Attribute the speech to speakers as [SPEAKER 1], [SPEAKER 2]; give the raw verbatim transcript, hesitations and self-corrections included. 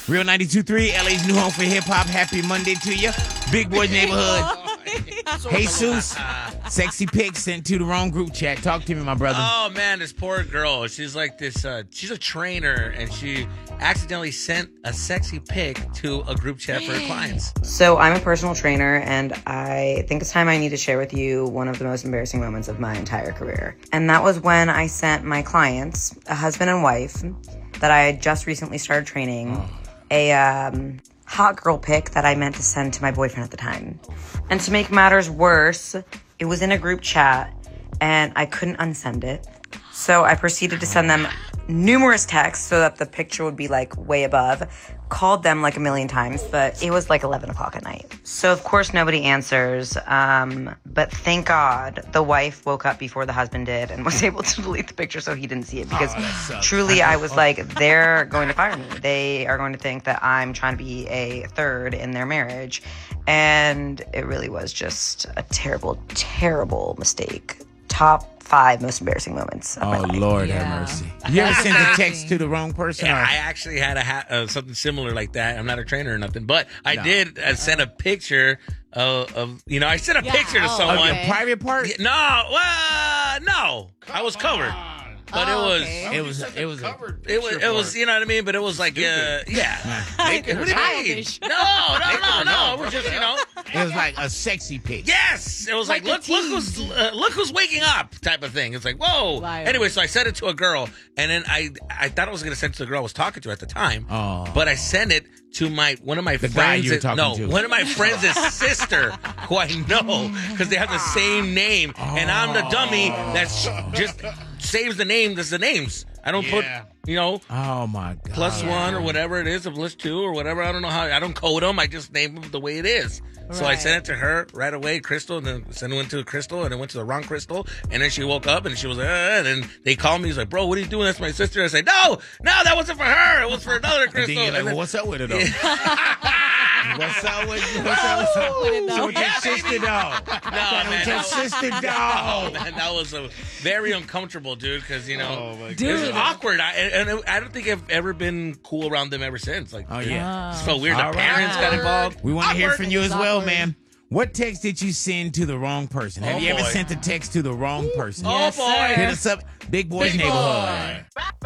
[SPEAKER 1] Real ninety-two point three, L A's new home for hip-hop. Happy Monday to you. Big Boys Neighborhood. Jesus, sexy pics sent to the wrong group chat. Talk to me, my brother.
[SPEAKER 2] Oh, man, this poor girl. She's like this, uh, she's a trainer, and she accidentally sent a sexy pic to a group chat for her clients.
[SPEAKER 3] So I'm a personal trainer, and I think it's time I need to share with you one of the most embarrassing moments of my entire career. And that was when I sent my clients, a husband and wife, that I had just recently started training, oh. a um, hot girl pic that I meant to send to my boyfriend at the time. And to make matters worse, it was in a group chat, and I couldn't unsend it. So I proceeded to send them numerous texts so that the picture would be like way above. Called them like a million times, but it was like eleven o'clock at night. So of course nobody answers. Um, but thank God the wife woke up before the husband did and was able to delete the picture so he didn't see it. Because oh, truly I was like, they're going to fire me. They are going to think that I'm trying to be a third in their marriage. And it really was just a terrible, terrible mistake. Top five most embarrassing moments of
[SPEAKER 1] oh,
[SPEAKER 3] my life.
[SPEAKER 1] Lord
[SPEAKER 4] Yeah.
[SPEAKER 1] have mercy. You ever sent a text to the wrong person?
[SPEAKER 2] Yeah,
[SPEAKER 1] or-
[SPEAKER 2] I actually had a ha- uh, something similar like that. I'm not a trainer or nothing, but I
[SPEAKER 1] No.
[SPEAKER 2] did uh, send a picture of, of, you know, I sent a
[SPEAKER 4] Yeah,
[SPEAKER 2] picture to
[SPEAKER 4] oh,
[SPEAKER 2] someone.
[SPEAKER 4] okay.
[SPEAKER 1] A private part?
[SPEAKER 2] Yeah, no, well, no, I was covered, but
[SPEAKER 4] Oh,
[SPEAKER 2] it was.
[SPEAKER 4] okay.
[SPEAKER 1] It was, it was, a,
[SPEAKER 2] It was, it was, you know what I mean? But it was like, uh, yeah.
[SPEAKER 4] Naked
[SPEAKER 2] What do you mean?
[SPEAKER 4] childish.
[SPEAKER 2] No, no, no, no. It was just, you know.
[SPEAKER 1] it was like a sexy pic.
[SPEAKER 2] Yes, it was like,
[SPEAKER 4] Like
[SPEAKER 2] look,
[SPEAKER 4] a
[SPEAKER 2] look
[SPEAKER 4] tease.
[SPEAKER 2] who's, uh, look who's waking up, type of thing. It's like, whoa.
[SPEAKER 4] Liar.
[SPEAKER 2] Anyway, so I sent it to a girl, and then I, I thought I was gonna send it to the girl I was talking to at the time.
[SPEAKER 1] Oh.
[SPEAKER 2] But I sent it to my one of my
[SPEAKER 1] The guy
[SPEAKER 2] friends.
[SPEAKER 1] you were
[SPEAKER 2] that-
[SPEAKER 1] talking
[SPEAKER 2] no,
[SPEAKER 1] to.
[SPEAKER 2] one of my friends' sister, who I know because they have the same name, and I'm the dummy that sh- just saves the name. That's the names. I don't
[SPEAKER 1] Yeah.
[SPEAKER 2] put, you know.
[SPEAKER 1] Oh, my God.
[SPEAKER 2] Plus one or whatever it is, of list two or whatever. I don't know how. I don't code them. I just name them the way it is. So I
[SPEAKER 4] Right.
[SPEAKER 2] sent it to her right away, Crystal, and then sent it went to Crystal, and it went to the wrong Crystal. And then she woke up and she was like, uh, and then they called me. He's like, bro, what are you doing? That's my sister. I said, no, no, that wasn't for her. It was for another
[SPEAKER 1] And
[SPEAKER 2] Crystal.
[SPEAKER 1] then you're like,
[SPEAKER 2] And
[SPEAKER 1] well,
[SPEAKER 2] then-
[SPEAKER 1] what's up with it, though? what's up with it? What's up, what's up?
[SPEAKER 4] With it, though.
[SPEAKER 1] So with your
[SPEAKER 2] Yeah, baby.
[SPEAKER 1] sister, dog.
[SPEAKER 2] No,
[SPEAKER 1] With
[SPEAKER 2] man.
[SPEAKER 1] your
[SPEAKER 2] that was-
[SPEAKER 1] sister,
[SPEAKER 2] Oh,
[SPEAKER 1] dog.
[SPEAKER 2] man, that was a very uncomfortable, dude, because, you know,
[SPEAKER 1] Oh, my
[SPEAKER 2] it was
[SPEAKER 4] Dude.
[SPEAKER 2] awkward. I, and and I don't think I've ever been cool around them ever since. Like,
[SPEAKER 1] Oh, yeah.
[SPEAKER 4] Ah.
[SPEAKER 2] it felt weird. The
[SPEAKER 1] All
[SPEAKER 2] parents
[SPEAKER 1] right.
[SPEAKER 2] got involved.
[SPEAKER 1] We want to hear
[SPEAKER 2] Awkward.
[SPEAKER 1] from you as well,
[SPEAKER 4] Awkward.
[SPEAKER 1] man. What text did you send to the wrong person? Have
[SPEAKER 2] Oh,
[SPEAKER 1] you ever
[SPEAKER 2] boy.
[SPEAKER 1] sent a text to the wrong person?
[SPEAKER 2] Oh,
[SPEAKER 4] Yes,
[SPEAKER 2] boy.
[SPEAKER 4] sir.
[SPEAKER 1] Hit us up, Big Boys
[SPEAKER 2] Big
[SPEAKER 1] Neighborhood.
[SPEAKER 2] boy.